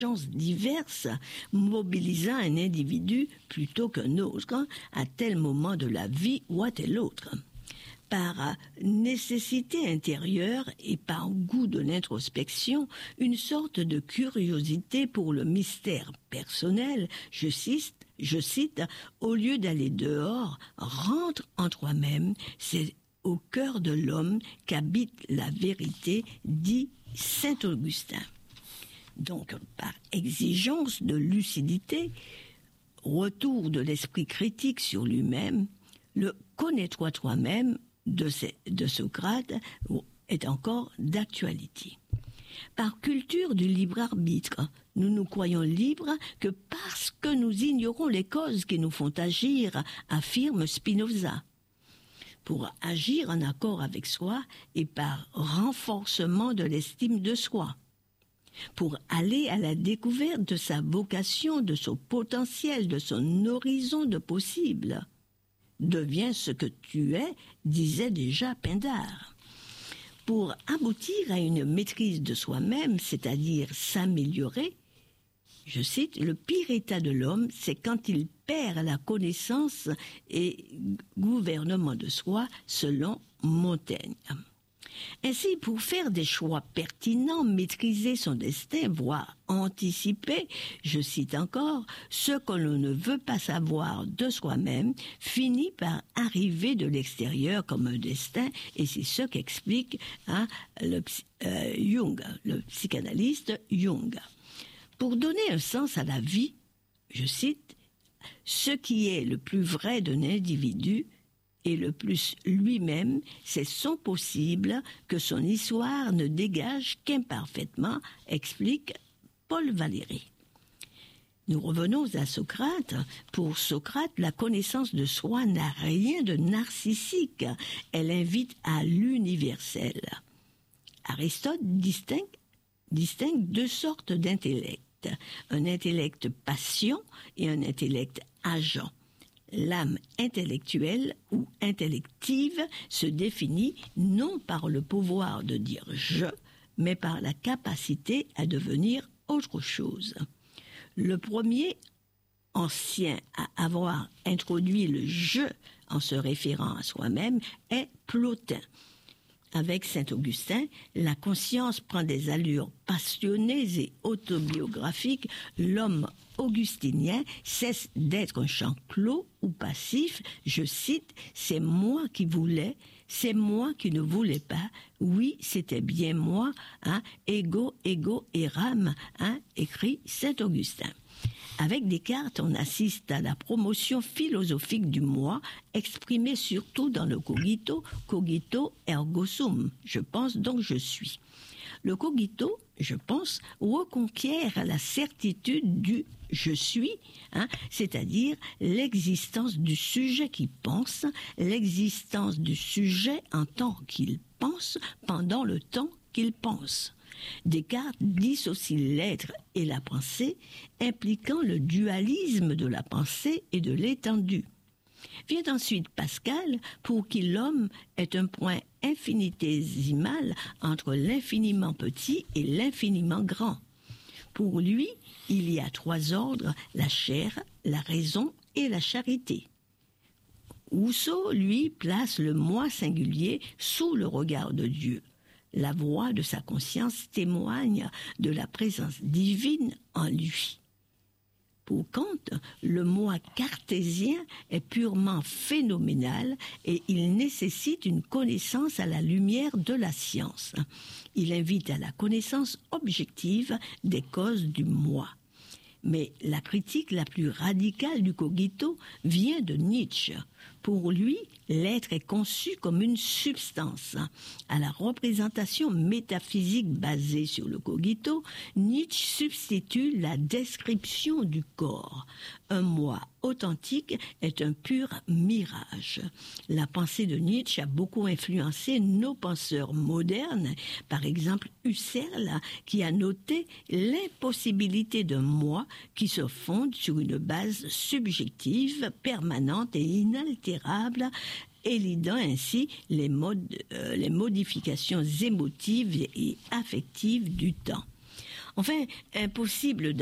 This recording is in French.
diverses mobilisant un individu plutôt qu'un autre à tel moment de la vie ou à tel autre. Par nécessité intérieure et par goût de l'introspection, une sorte de curiosité pour le mystère personnel, je cite, au lieu d'aller dehors, rentre en toi-même, c'est au cœur de l'homme qu'habite la vérité, dit saint Augustin. Donc, par exigence de lucidité, retour de l'esprit critique sur lui-même, le « connais-toi toi-même » de Socrate est encore d'actualité. Par culture du libre arbitre, nous nous croyons libres que parce que nous ignorons les causes qui nous font agir, affirme Spinoza. Pour agir en accord avec soi et par renforcement de l'estime de soi. Pour aller à la découverte de sa vocation, de son potentiel, de son horizon de possible. Deviens ce que tu es, disait déjà Pindare. Pour aboutir à une maîtrise de soi-même, c'est-à-dire s'améliorer, je cite, le pire état de l'homme, c'est quand il perd la connaissance et gouvernement de soi, selon Montaigne. Ainsi, pour faire des choix pertinents, maîtriser son destin, voire anticiper, je cite encore, ce que l'on ne veut pas savoir de soi-même, finit par arriver de l'extérieur comme un destin, et c'est ce qu'explique Jung, le psychanalyste Jung. Pour donner un sens à la vie, je cite, ce qui est le plus vrai d'un individu, et le plus lui-même, c'est son possible que son histoire ne dégage qu'imparfaitement, explique Paul Valéry. Nous revenons à Socrate. Pour Socrate, la connaissance de soi n'a rien de narcissique. Elle invite à l'universel. Aristote distingue deux sortes d'intellect. Un intellect passion et un intellect agent. L'âme intellectuelle ou intellective se définit non par le pouvoir de dire « je », mais par la capacité à devenir autre chose. Le premier, ancien à avoir introduit le « je » en se référant à soi-même, est Plotin. Avec saint Augustin, la conscience prend des allures passionnées et autobiographiques. L'homme augustinien cesse d'être un champ clos ou passif. Je cite, « C'est moi qui voulais, c'est moi qui ne voulais pas. Oui, c'était bien moi, ego eram, écrit saint Augustin. » Avec Descartes, on assiste à la promotion philosophique du moi, exprimée surtout dans le cogito ergo sum. Je pense donc je suis. Le cogito, je pense, reconquiert la certitude du je suis, c'est-à-dire l'existence du sujet qui pense, l'existence du sujet en tant qu'il pense pendant le temps qu'il pense. Descartes dissocie l'être et la pensée, impliquant le dualisme de la pensée et de l'étendue. Vient ensuite Pascal, pour qui l'homme est un point infinitésimal entre l'infiniment petit et l'infiniment grand. Pour lui, il y a trois ordres, la chair, la raison et la charité. Rousseau, lui, place le moi singulier sous le regard de Dieu. La voix de sa conscience témoigne de la présence divine en lui. Pour Kant, le moi cartésien est purement phénoménal et il nécessite une connaissance à la lumière de la science. Il invite à la connaissance objective des causes du moi. Mais la critique la plus radicale du cogito vient de Nietzsche. Pour lui, l'être est conçu comme une substance. À la représentation métaphysique basée sur le cogito, Nietzsche substitue la description du corps. Un moi authentique est un pur mirage. La pensée de Nietzsche a beaucoup influencé nos penseurs modernes, par exemple Husserl, qui a noté l'impossibilité d'un moi qui se fonde sur une base subjective, permanente et inaltérable, élidant ainsi les modifications émotives et affectives du temps. Enfin, impossible